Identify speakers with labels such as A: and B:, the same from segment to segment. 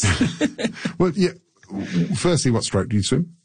A: yes.
B: Well, yeah. Firstly, what stroke do you swim?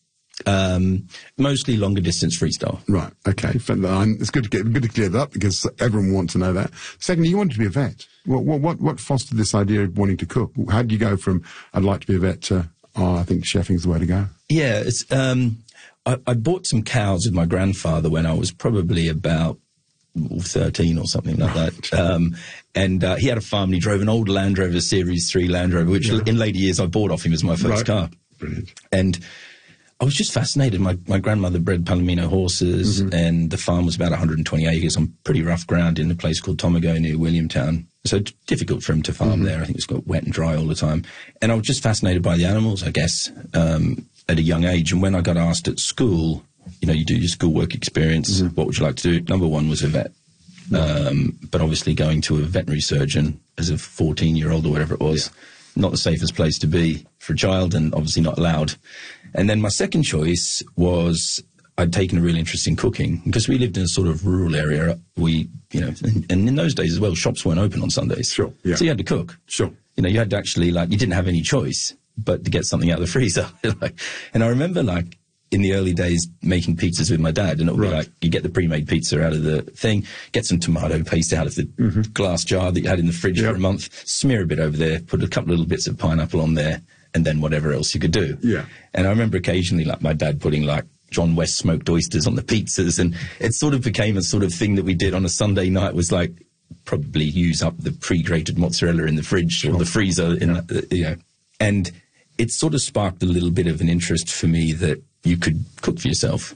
A: Mostly longer distance freestyle.
B: Right. Okay. It's good to clear that up because everyone wants to know that. Secondly, you wanted to be a vet. What fostered this idea of wanting to cook? How did you go from I'd like to be a vet to I think chefing's the way to go?
A: Yeah. It's I bought some cows with my grandfather when I was probably about 13 or something like that. And he had a farm and he drove an old Land Rover Series 3 Land Rover, which in later years I bought off him as my first car.
B: Brilliant.
A: And I was just fascinated. My grandmother bred Palomino horses, and the farm was about 120 acres on pretty rough ground in a place called Tomago near Williamtown. So difficult for him to farm there. I think it's got wet and dry all the time. And I was just fascinated by the animals, I guess, at a young age. And when I got asked at school, you know, you do your schoolwork experience, what would you like to do? Number one was a vet. But obviously going to a veterinary surgeon as a 14-year-old or whatever it was, not the safest place to be for a child and obviously not allowed. And then my second choice was I'd taken a real interest in cooking because we lived in a sort of rural area. We, you know, and in those days as well, shops weren't open on Sundays.
B: Sure. Yeah.
A: So you had to cook.
B: Sure.
A: You know, you had to actually, like, you didn't have any choice but to get something out of the freezer. And I remember, like, in the early days making pizzas with my dad, and it would be like, you get the pre-made pizza out of the thing, get some tomato paste out of the glass jar that you had in the fridge for a month, smear a bit over there, put a couple of little bits of pineapple on there, and then whatever else you could do. Yeah. And I remember occasionally, like, my dad putting, like, John West smoked oysters on the pizzas, and it sort of became a sort of thing that we did on a Sunday night, was like, probably use up the pre-grated mozzarella in the fridge or the freezer, you know. And it sort of sparked a little bit of an interest for me that you could cook for yourself.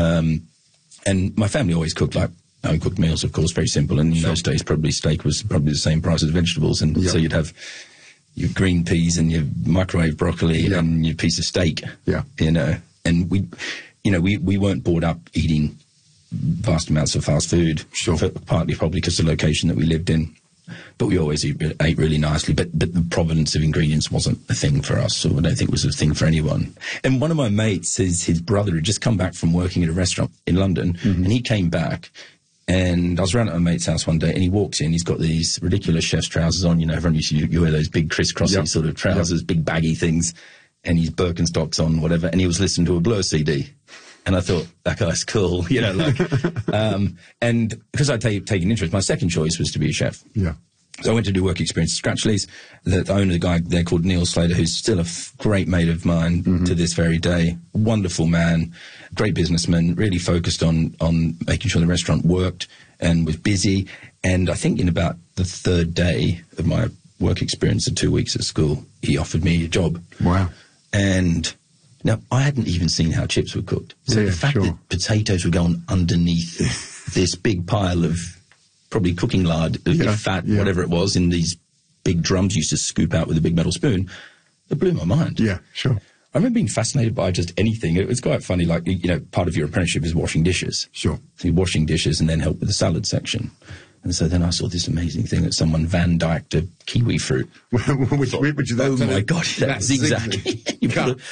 A: And my family always cooked, like, home-cooked meals, of course, very simple. And in those days, probably steak was probably the same price as vegetables. And so you'd have your green peas and your microwave broccoli and your piece of steak, you know. And we weren't brought up eating vast amounts of fast food, partly probably because of the location that we lived in. But we always ate really nicely. But the provenance of ingredients wasn't a thing for us, or I don't think it was a thing for anyone. And one of my mates, his brother had just come back from working at a restaurant in London, and he came back. And I was around at my mate's house one day, and he walks in. He's got these ridiculous chef's trousers on. You know, everyone used to wear those big crisscrossy sort of trousers, big baggy things, and his Birkenstocks on, whatever. And he was listening to a Blur CD. And I thought, that guy's cool, you know, like, and because I'd taken interest, my second choice was to be a chef. Yeah. So I went to do work experience at Scratchley's. The owner, the guy there called Neil Slater, who's still a great mate of mine to this very day. Wonderful man, great businessman, really focused on making sure the restaurant worked and was busy. And I think in about the third day of my work experience of 2 weeks at school, he offered me a job. Wow. And now, I hadn't even seen how chips were cooked. So the fact that potatoes were going underneath this big pile of probably cooking lard, fat, whatever it was, in these big drums you used to scoop out with a big metal spoon, it blew my mind. Yeah, sure. I remember being fascinated by just anything. It was quite funny, like, you know, part of your apprenticeship is washing dishes. Sure. So you're washing dishes and then help with the salad section. And so then I saw this amazing thing that someone Van Dyked a kiwi fruit. which is that? Oh my God, that zigzag. You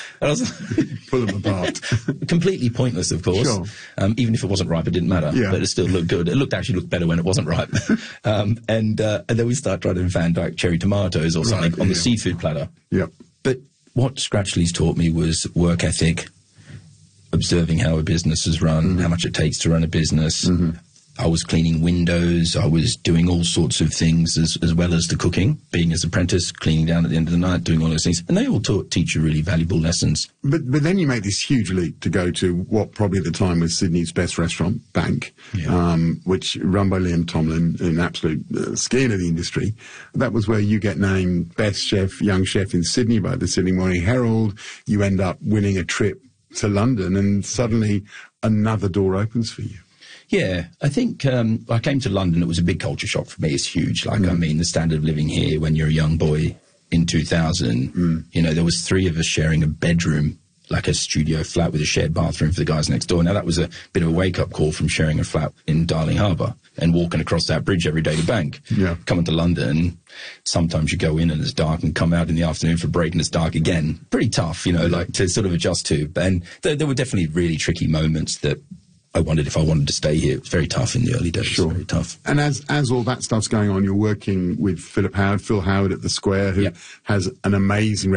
A: pull them apart. Completely pointless, of course. Sure. Even if it wasn't ripe, it didn't matter. Yeah. But it still looked good. It actually looked better when it wasn't ripe. And then we started trying to Van Dyke cherry tomatoes or something on the seafood platter. Yep. But what Scratchley's taught me was work ethic, observing how a business is run, how much it takes to run a business. I was cleaning windows. I was doing all sorts of things as well as the cooking, being his apprentice, cleaning down at the end of the night, doing all those things. And they all teach you really valuable lessons. But then you make this huge leap to go to what probably at the time was Sydney's best restaurant, Bank, which run by Liam Tomlin, an absolute skin of the industry. That was where you get named best chef, young chef in Sydney by the Sydney Morning Herald. You end up winning a trip to London, and suddenly another door opens for you. Yeah, I think I came to London. It was a big culture shock for me. It's huge. Like, I mean, the standard of living here when you're a young boy in 2000, you know, there was 3 of us sharing a bedroom, like a studio flat with a shared bathroom for the guys next door. Now, that was a bit of a wake-up call from sharing a flat in Darling Harbour and walking across that bridge every day to Bank. Yeah. Coming to London, sometimes you go in and it's dark and come out in the afternoon for break and it's dark again. Pretty tough, you know, like to sort of adjust to. And there were definitely really tricky moments that I wondered if I wanted to stay here. It's very tough in the early days. Sure. Very tough. And as all that stuff's going on, you're working with Phil Howard at the Square, who has an amazing